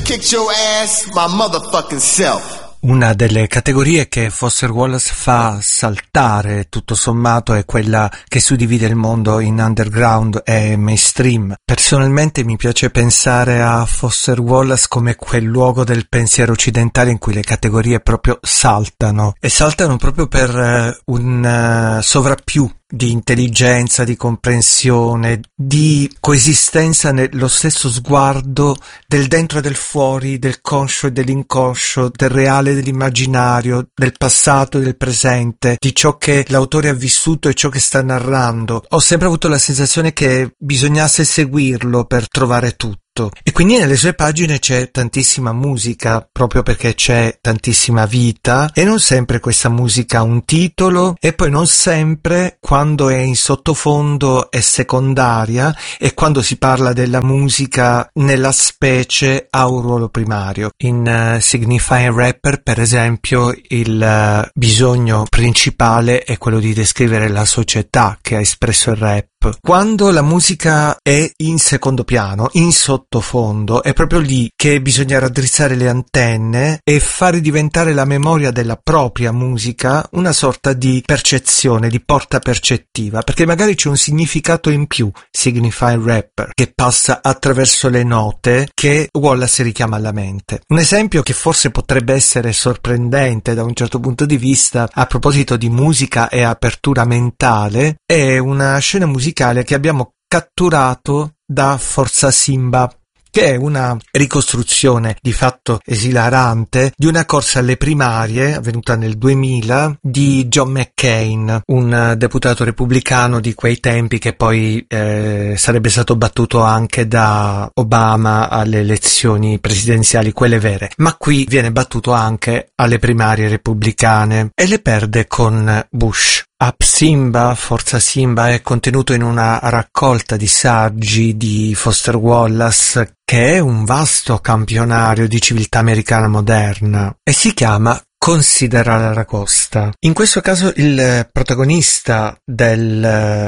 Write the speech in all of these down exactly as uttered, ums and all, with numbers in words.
kicked your ass my motherfucking self. Una delle categorie che Foster Wallace fa saltare tutto sommato è quella che suddivide il mondo in underground e mainstream. Personalmente mi piace pensare a Foster Wallace come quel luogo del pensiero occidentale in cui le categorie proprio saltano e saltano proprio per un uh, sovrappiù di intelligenza, di comprensione, di coesistenza nello stesso sguardo del dentro e del fuori, del conscio e dell'inconscio, del reale e dell'immaginario, del passato e del presente, di ciò che l'autore ha vissuto e ciò che sta narrando. Ho sempre avuto la sensazione che bisognasse seguirlo per trovare tutto. E quindi nelle sue pagine c'è tantissima musica, proprio perché c'è tantissima vita, e non sempre questa musica ha un titolo, e poi non sempre, quando è in sottofondo, è secondaria, e quando si parla della musica nella specie ha un ruolo primario. In uh, Signifying Rapper, per esempio, il uh, bisogno principale è quello di descrivere la società che ha espresso il rap. Quando la musica è in secondo piano, in sottofondo, è proprio lì che bisogna raddrizzare le antenne e fare diventare la memoria della propria musica una sorta di percezione, di porta percettiva, perché magari c'è un significato in più, Signifying Rapper, che passa attraverso le note che Wallace richiama alla mente. Un esempio che forse potrebbe essere sorprendente da un certo punto di vista, a proposito di musica e apertura mentale, è una scena musicale che abbiamo catturato da Forza Simba, che è una ricostruzione di fatto esilarante di una corsa alle primarie avvenuta nel duemila di John McCain, un deputato repubblicano di quei tempi che poi eh, sarebbe stato battuto anche da Obama alle elezioni presidenziali, quelle vere, ma qui viene battuto anche alle primarie repubblicane e le perde con Bush. Up Simba, Forza Simba è contenuto in una raccolta di saggi di Foster Wallace che è un vasto campionario di civiltà americana moderna e si chiama Considera l'Aragosta. In questo caso il protagonista del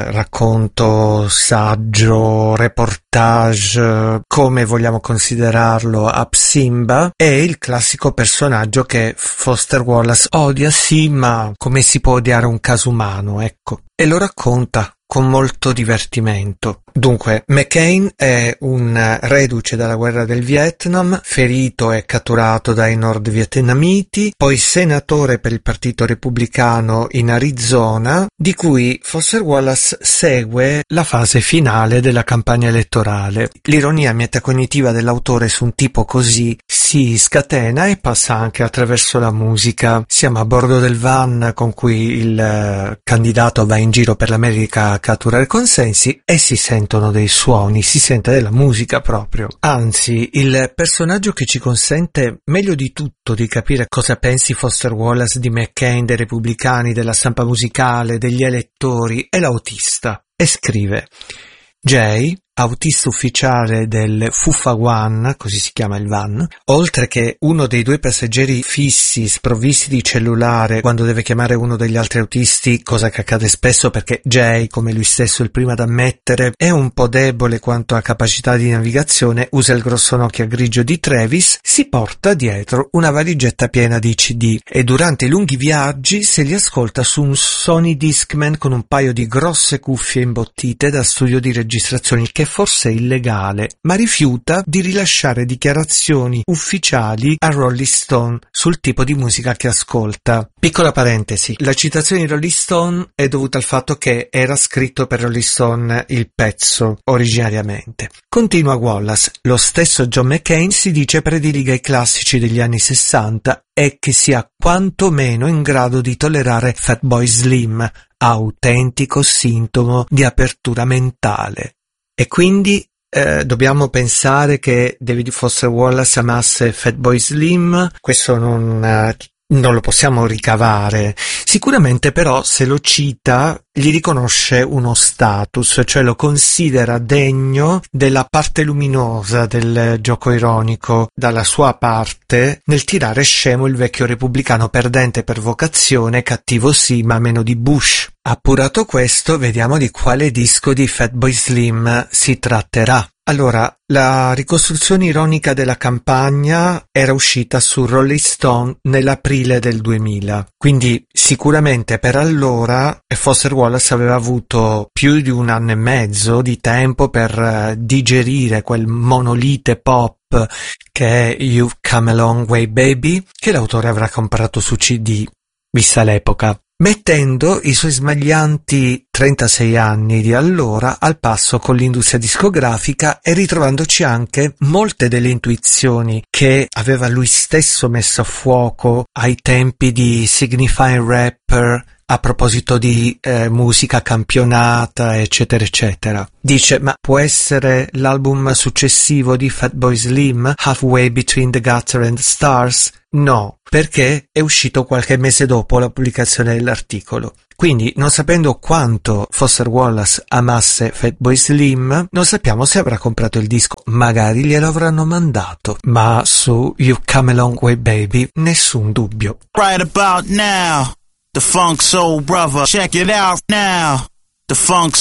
racconto, saggio, reportage, come vogliamo considerarlo, Up Simba, è il classico personaggio che Foster Wallace odia, sì, ma come si può odiare un caso umano, ecco, e lo racconta con molto divertimento. Dunque, McCain è un reduce dalla guerra del Vietnam, ferito e catturato dai nordvietnamiti, poi senatore per il Partito Repubblicano in Arizona, di cui Foster Wallace segue la fase finale della campagna elettorale. L'ironia metacognitiva dell'autore su un tipo così si scatena e passa anche attraverso la musica. Siamo a bordo del van con cui il candidato va in giro per l'America a catturare consensi e si sentono dei suoni, si sente della musica proprio. Anzi, il personaggio che ci consente meglio di tutto di capire cosa pensi Foster Wallace di McCain, dei repubblicani, della stampa musicale, degli elettori, è l'autista. E scrive: Jay, autista ufficiale del Fuffa One, così si chiama il van, oltre che uno dei due passeggeri fissi sprovvisti di cellulare quando deve chiamare uno degli altri autisti, cosa che accade spesso perché Jay, come lui stesso è il primo ad ammettere, è un po' debole quanto a capacità di navigazione, usa il grosso Nokia grigio di Travis, si porta dietro una valigetta piena di C D e durante i lunghi viaggi se li ascolta su un Sony Discman con un paio di grosse cuffie imbottite da studio di registrazioni, che forse è illegale, ma rifiuta di rilasciare dichiarazioni ufficiali a Rolling Stone sul tipo di musica che ascolta. Piccola parentesi, la citazione di Rolling Stone è dovuta al fatto che era scritto per Rolling Stone il pezzo originariamente. Continua Wallace: lo stesso John McCain si dice prediliga i classici degli anni sessanta e che sia quantomeno in grado di tollerare Fatboy Slim, autentico sintomo di apertura mentale. E quindi eh, dobbiamo pensare che David Foster Wallace amasse Fatboy Slim? Questo non, eh, non lo possiamo ricavare. Sicuramente però se lo cita gli riconosce uno status, cioè lo considera degno della parte luminosa del gioco ironico dalla sua parte nel tirare scemo il vecchio repubblicano perdente per vocazione, cattivo sì ma meno di Bush. Appurato questo, vediamo di quale disco di Fatboy Slim si tratterà. Allora, la ricostruzione ironica della campagna era uscita su Rolling Stone nell'aprile del duemila, quindi sicuramente per allora Foster Wallace aveva avuto più di un anno e mezzo di tempo per uh, digerire quel monolite pop che è You've Come a Long Way Baby, che l'autore avrà comprato su C D, vista l'epoca, mettendo i suoi smaglianti trentasei anni di allora al passo con l'industria discografica e ritrovandoci anche molte delle intuizioni che aveva lui stesso messo a fuoco ai tempi di Signifying Rapper, a proposito di eh, musica campionata, eccetera eccetera. Dice: ma può essere l'album successivo di Fatboy Slim, Halfway Between the Gutter and the Stars? No, perché è uscito qualche mese dopo la pubblicazione dell'articolo. Quindi, non sapendo quanto Foster Wallace amasse Fatboy Slim, non sappiamo se avrà comprato il disco, magari glielo avranno mandato, ma su You've Come a Long Way Baby nessun dubbio. Right about now, the Funk Soul Brother, check it out now, the Funk